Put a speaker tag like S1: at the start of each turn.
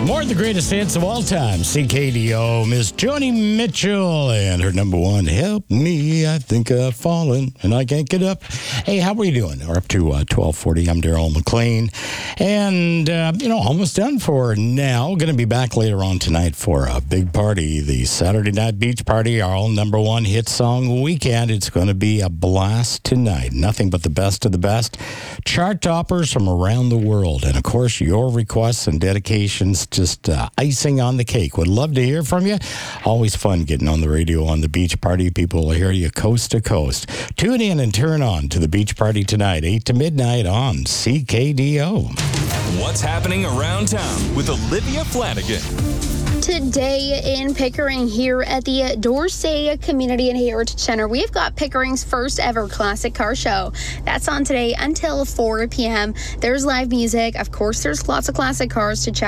S1: More of the greatest hits of all time. CKDO, Miss Joni Mitchell, and her number one, Help Me, I Think I've Fallen, and I Can't Get Up. Hey, how are you doing? We're up to 12:40. I'm Daryl McLean. And, almost done for now. Going to be back later on tonight for a big party, the Saturday Night Beach Party, our all number one hit song weekend. It's going to be a blast tonight. Nothing but the best of the best. Chart toppers from around the world. And, of course, your requests and dedications, just icing on the cake. Would love to hear from you. Always fun getting on the radio on the Beach Party. People will hear you coast to coast. Tune in and turn on to the Beach Party tonight, 8 to midnight on CKDO.
S2: What's happening around town with Olivia Flanagan?
S3: Today in Pickering here at the Dorsey Community and Heritage Center, we've got Pickering's first ever classic car show. That's on today until 4 p.m. There's live music. Of course, there's lots of classic cars to check